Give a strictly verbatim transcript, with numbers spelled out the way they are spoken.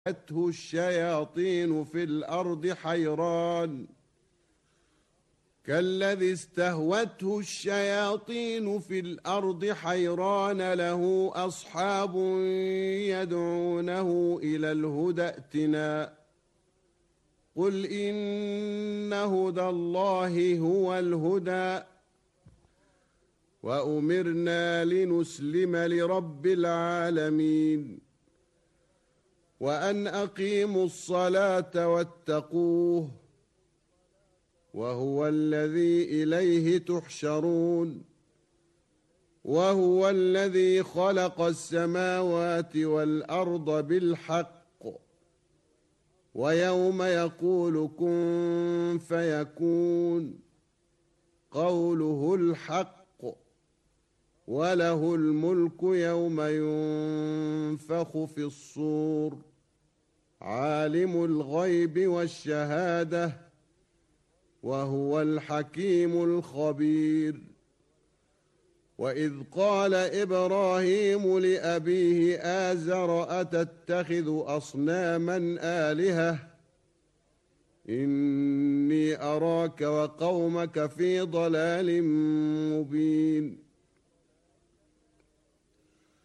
استهوته الشياطين في الأرض حيران كالذي استهوته الشياطين في الأرض حيران له أصحاب يدعونه إلى الهدى ائتنا قل إن هدى الله هو الهدى وأمرنا لنسلم لرب العالمين وأن أقيموا الصلاة واتقوه وهو الذي إليه تحشرون وهو الذي خلق السماوات والأرض بالحق ويوم يقول كن فيكون قوله الحق وله الملك يوم ينفخ في الصور عالم الغيب والشهادة وهو الحكيم الخبير وإذ قال إبراهيم لأبيه آزر أتتخذ أصناما آلهة إني أراك وقومك في ضلال مبين